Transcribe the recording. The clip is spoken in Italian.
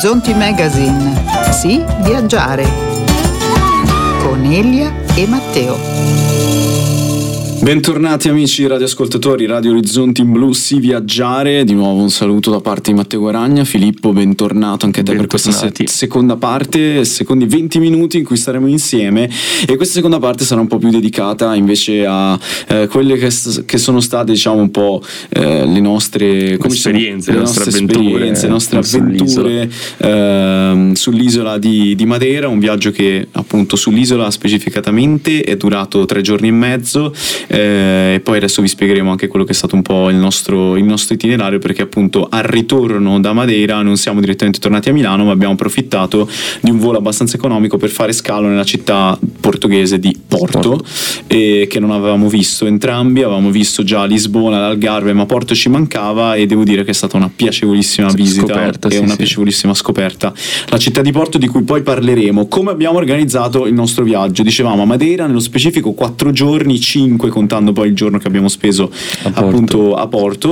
Orizzonti Magazine. Sì, viaggiare. Con Elia e Matteo. Bentornati amici radioascoltatori, Radio Orizzonti in Blu, sì viaggiare. Di nuovo un saluto da parte di Matteo Guaragna. Filippo, bentornato anche a te per questa seconda parte, secondi 20 minuti in cui staremo insieme, e questa seconda parte sarà un po' più dedicata invece a quelle che sono state, diciamo, un po' le nostre esperienze, le nostre avventure sull'isola di Madeira, un viaggio che appunto sull'isola specificatamente è durato 3 giorni e mezzo. E poi adesso vi spiegheremo anche quello che è stato un po' il nostro itinerario, perché appunto al ritorno da Madeira non siamo direttamente tornati a Milano, ma abbiamo approfittato di un volo abbastanza economico per fare scalo nella città portoghese di Porto, che non avevamo visto entrambi. Avevamo visto già Lisbona, l'Algarve, ma Porto ci mancava, e devo dire che è stata una piacevolissima visita e una piacevolissima scoperta. La città di Porto, di cui poi parleremo. Come abbiamo organizzato il nostro viaggio? Dicevamo a Madeira nello specifico 4 giorni, 5 contando poi il giorno che abbiamo speso appunto a Porto.